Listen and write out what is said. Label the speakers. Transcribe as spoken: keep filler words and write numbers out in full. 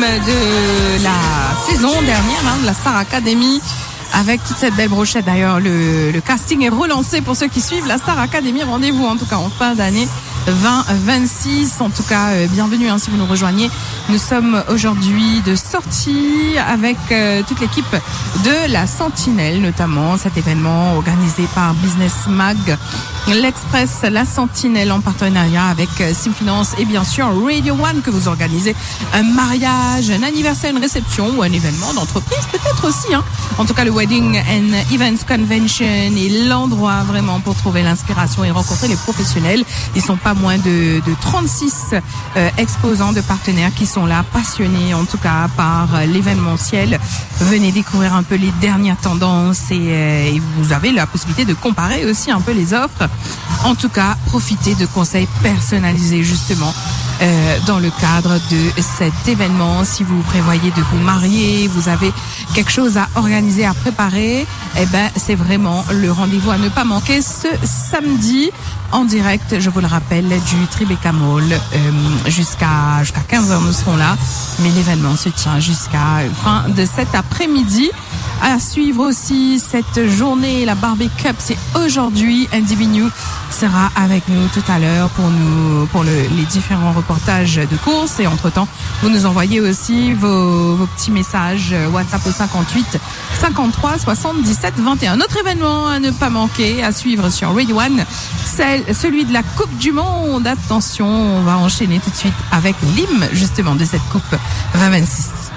Speaker 1: de la saison dernière, hein, de la Star Academy. Avec toute cette belle brochette. D'ailleurs, le, le casting est relancé pour ceux qui suivent la Star Academy. Rendez-vous en tout cas en fin d'année vingt vingt-six. En tout cas, euh, bienvenue hein, si vous nous rejoignez. Nous sommes aujourd'hui de sortie avec euh, toute l'équipe de la Sentinelle, notamment cet événement organisé par Business Mag, l'Express, la Sentinelle en partenariat avec euh, Simfinance et bien sûr Radio One que vous organisez un mariage, un anniversaire, une réception ou un événement d'entreprise peut-être aussi. Hein. En tout cas, le Wedding and Events Convention est l'endroit vraiment pour trouver l'inspiration et rencontrer les professionnels. Ils sont pas moins de, de trente-six euh, exposants de partenaires qui sont là, passionnés en tout cas par euh, l'événementiel. Venez découvrir un peu les dernières tendances et, euh, et vous avez la possibilité de comparer aussi un peu les offres. En tout cas, profitez de conseils personnalisés justement euh, dans le cadre de cet événement. Si vous prévoyez de vous marier, vous avez quelque chose à organiser, à préparer, eh ben c'est vraiment le rendez-vous à ne pas manquer ce samedi en direct, je vous le rappelle, du Tribeca Mall euh, jusqu'à jusqu'à quinze heures nous serons là, mais l'événement se tient jusqu'à fin de cet après-midi. À suivre aussi cette journée, la Barbie Cup, c'est aujourd'hui. Andy Bignou sera avec nous tout à l'heure pour nous pour le, les différents reportages de course. Et entre-temps, vous nous envoyez aussi vos, vos petits messages WhatsApp au cinquante-huit cinquante-trois soixante-dix-sept vingt et un. Autre événement à ne pas manquer, à suivre sur Radio One, c'est celui de la Coupe du Monde. Attention, on va enchaîner tout de suite avec l'hymne justement de cette Coupe vingt vingt-six.